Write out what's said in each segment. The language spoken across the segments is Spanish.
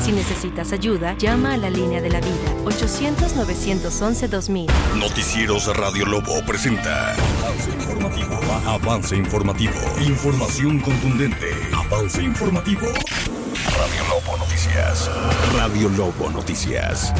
Si necesitas ayuda, llama a la línea de la vida, 800-911-2000. Noticieros Radio Lobo presenta Avance Informativo. Avance Informativo. Información contundente. Avance Informativo. Radio Lobo Noticias. Radio Lobo Noticias.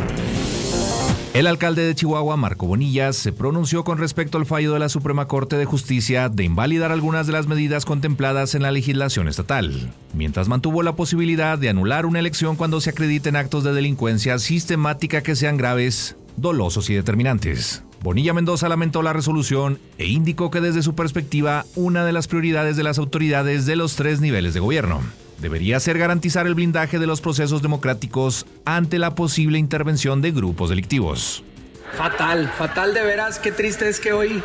El alcalde de Chihuahua, Marco Bonilla, se pronunció con respecto al fallo de la Suprema Corte de Justicia de invalidar algunas de las medidas contempladas en la legislación estatal, mientras mantuvo la posibilidad de anular una elección cuando se acrediten actos de delincuencia sistemática que sean graves, dolosos y determinantes. Bonilla Mendoza lamentó la resolución e indicó que desde su perspectiva, una de las prioridades de las autoridades de los 3 niveles de gobierno debería ser garantizar el blindaje de los procesos democráticos ante la posible intervención de grupos delictivos. Fatal de veras, qué triste es que hoy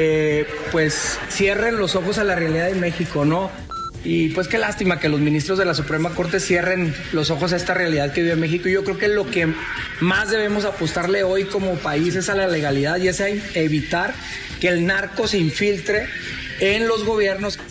pues cierren los ojos a la realidad de México, ¿no? Y pues qué lástima que los ministros de la Suprema Corte cierren los ojos a esta realidad que vive México. Y yo creo que lo que más debemos apostarle hoy como país es a la legalidad y es a evitar que el narco se infiltre en los gobiernos.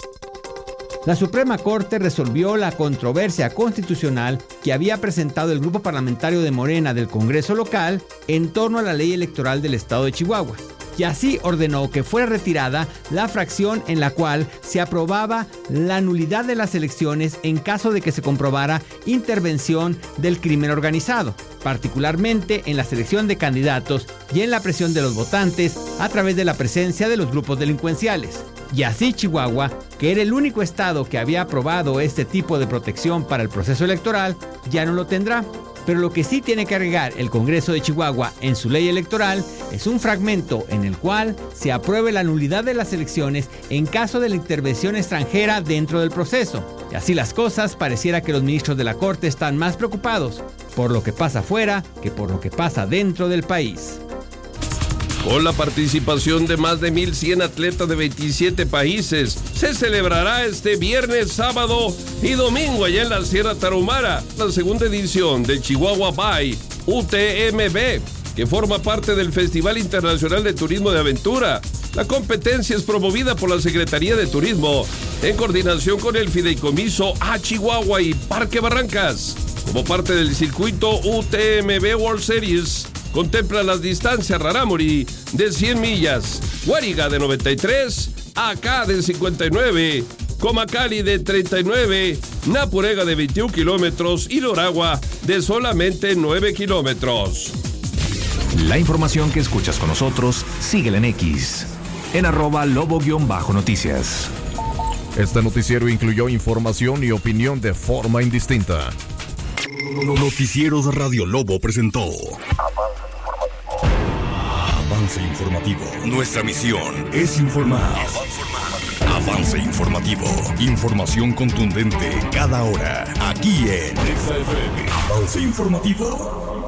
La Suprema Corte resolvió la controversia constitucional que había presentado el grupo parlamentario de Morena del Congreso local en torno a la ley electoral del estado de Chihuahua, y así ordenó que fuera retirada la fracción en la cual se aprobaba la nulidad de las elecciones en caso de que se comprobara intervención del crimen organizado, particularmente en la selección de candidatos y en la presión de los votantes a través de la presencia de los grupos delincuenciales. Y así Chihuahua, que era el único estado que había aprobado este tipo de protección para el proceso electoral, ya no lo tendrá. Pero lo que sí tiene que agregar el Congreso de Chihuahua en su ley electoral es un fragmento en el cual se apruebe la nulidad de las elecciones en caso de la intervención extranjera dentro del proceso. Y así las cosas, pareciera que los ministros de la Corte están más preocupados por lo que pasa afuera que por lo que pasa dentro del país. Con la participación de más de 1,100 atletas de 27 países, se celebrará este viernes, sábado y domingo allá en la Sierra Tarahumara la segunda edición del Chihuahua Bay UTMB, que forma parte del Festival Internacional de Turismo de Aventura. La competencia es promovida por la Secretaría de Turismo en coordinación con el Fideicomiso A Chihuahua y Parque Barrancas. Como parte del circuito UTMB World Series, contempla las distancias Rarámuri de 100 millas, Guariga de 93, Acá de 59, Comacali de 39, Napurega de 21 kilómetros y Loragua de solamente 9 kilómetros. La información que escuchas con nosotros, síguela en X, en @lobo_noticias. Este noticiero incluyó información y opinión de forma indistinta. Noticieros Radio Lobo presentó Avance Informativo. Nuestra misión es informar. Avance Informativo. Información contundente cada hora. Aquí en XFM. Avance Informativo.